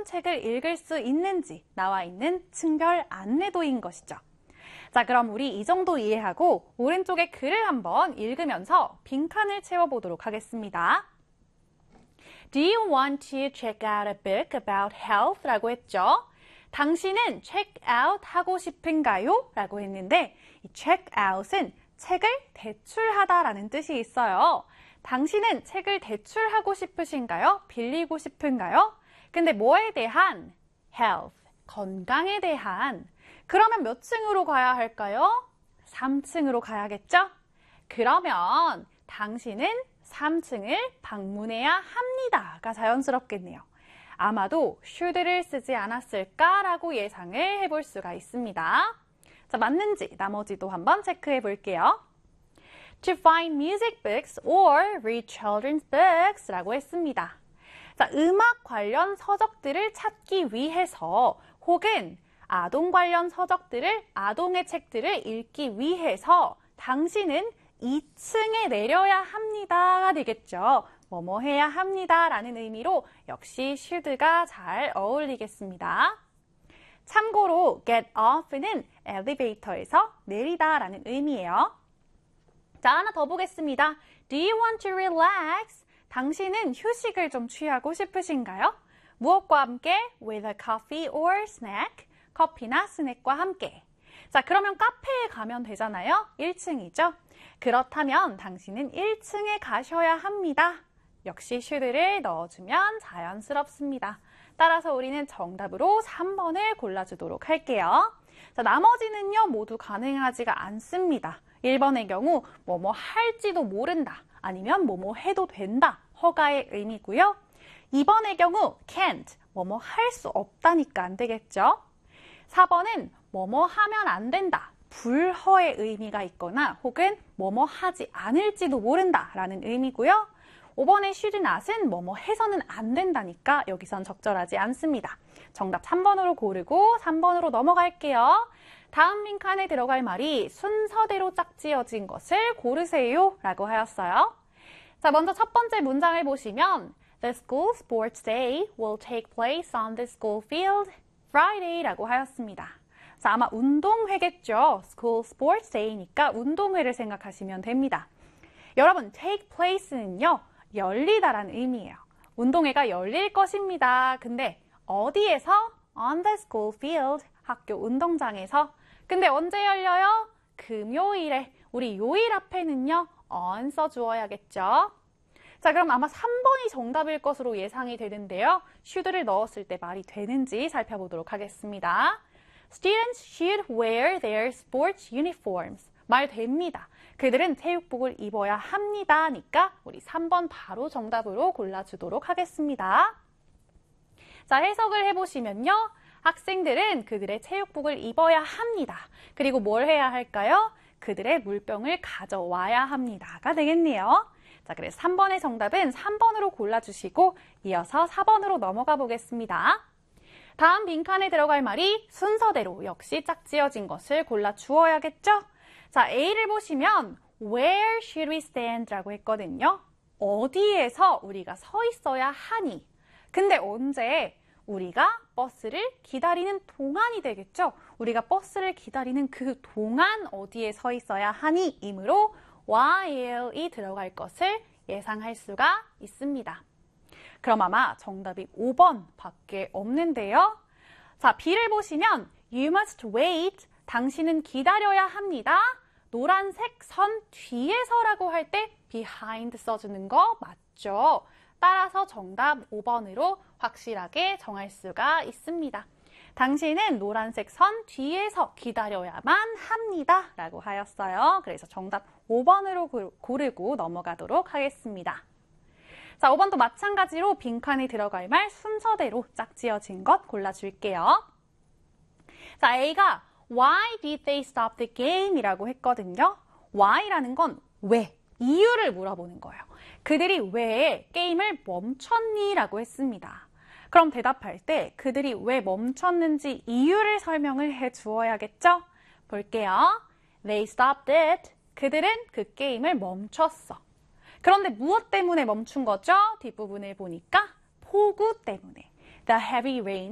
어떤 책을 읽을 수 있는지 나와 있는 층별 안내도인 것이죠. 자, 그럼 우리 이 정도 이해하고 오른쪽에 글을 한번 읽으면서 빈칸을 채워보도록 하겠습니다. Do you want to check out a book about health? 라고 했죠. 당신은 check out 하고 싶은가요? 라고 했는데 이 check out은 책을 대출하다 라는 뜻이 있어요. 당신은 책을 대출하고 싶으신가요? 빌리고 싶은가요? 근데 뭐에 대한? health, 건강에 대한. 그러면 몇 층으로 가야 할까요? 3층으로 가야겠죠? 그러면 당신은 3층을 방문해야 합니다가 자연스럽겠네요. 아마도 should를 쓰지 않았을까라고 예상을 해볼 수가 있습니다. 자, 맞는지 나머지도 한번 체크해 볼게요. To find music books or read children's books 라고 했습니다. 자, 음악 관련 서적들을 찾기 위해서 혹은 아동 관련 서적들을, 아동의 책들을 읽기 위해서 당신은 2층에 내려야 합니다가 되겠죠. 뭐뭐 해야 합니다 라는 의미로 역시 should가 잘 어울리겠습니다. 참고로 get off는 엘리베이터에서 내리다 라는 의미예요. 자, 하나 더 보겠습니다. Do you want to relax? 당신은 휴식을 좀 취하고 싶으신가요? 무엇과 함께? With a coffee or snack. 커피나 스낵과 함께. 자, 그러면 카페에 가면 되잖아요. 1층이죠. 그렇다면 당신은 1층에 가셔야 합니다. 역시 should를 넣어주면 자연스럽습니다. 따라서 우리는 정답으로 3번을 골라주도록 할게요. 자, 나머지는요 모두 가능하지가 않습니다. 1번의 경우 뭐뭐 할지도 모른다, 아니면 뭐뭐 해도 된다, 허가의 의미고요. 2번의 경우 can't, 뭐뭐 할 수 없다니까 안 되겠죠. 4번은 뭐뭐 하면 안 된다, 불허의 의미가 있거나 혹은 뭐뭐 하지 않을지도 모른다 라는 의미고요. 5번의 should not은 뭐뭐 해서는 안 된다니까 여기선 적절하지 않습니다. 정답 3번으로 고르고 3번으로 넘어갈게요. 다음 빈칸에 들어갈 말이 순서대로 짝지어진 것을 고르세요 라고 하였어요. 자, 먼저 첫 번째 문장을 보시면 The school sports day will take place on the school field Friday 라고 하였습니다. 자, 아마 운동회겠죠. School sports day니까 운동회를 생각하시면 됩니다. 여러분, take place는요, 열리다라는 의미예요. 운동회가 열릴 것입니다. 근데 어디에서? On the school field, 학교 운동장에서. 근데 언제 열려요? 금요일에. 우리 요일 앞에는요, on 써주어야겠죠. 자, 그럼 아마 3번이 정답일 것으로 예상이 되는데요. should를 넣었을 때 말이 되는지 살펴보도록 하겠습니다. Students should wear their sports uniforms. 말 됩니다. 그들은 체육복을 입어야 합니다니까 우리 3번 바로 정답으로 골라주도록 하겠습니다. 자, 해석을 해보시면요. 학생들은 그들의 체육복을 입어야 합니다. 그리고 뭘 해야 할까요? 그들의 물병을 가져와야 합니다가 되겠네요. 자, 그래서 3번의 정답은 3번으로 골라주시고 이어서 4번으로 넘어가 보겠습니다. 다음 빈칸에 들어갈 말이 순서대로 역시 짝지어진 것을 골라주어야겠죠? 자, A를 보시면 Where should we stand? 라고 했거든요. 어디에서 우리가 서 있어야 하니? 근데 언제? 우리가 버스를 기다리는 동안이 되겠죠? 우리가 버스를 기다리는 그 동안 어디에 서 있어야 하니? 이므로 while이 들어갈 것을 예상할 수가 있습니다. 그럼 아마 정답이 5번 밖에 없는데요. 자, B를 보시면 You must wait. 당신은 기다려야 합니다. 노란색 선 뒤에서라고 할 때 behind 써주는 거 맞죠? 따라서 정답 5번으로 확실하게 정할 수가 있습니다. 당신은 노란색 선 뒤에서 기다려야만 합니다. 라고 하였어요. 그래서 정답 5번으로 고르고 넘어가도록 하겠습니다. 자, 5번도 마찬가지로 빈칸에 들어갈 말 순서대로 짝지어진 것 골라줄게요. 자, A가 Why did they stop the game? 이라고 했거든요. Why라는 건 왜, 이유를 물어보는 거예요. 그들이 왜 게임을 멈췄니? 라고 했습니다. 그럼 대답할 때 그들이 왜 멈췄는지 이유를 설명을 해 주어야겠죠? 볼게요. They stopped it. 그들은 그 게임을 멈췄어. 그런데 무엇 때문에 멈춘 거죠? 뒷부분을 보니까 폭우 때문에. The heavy rain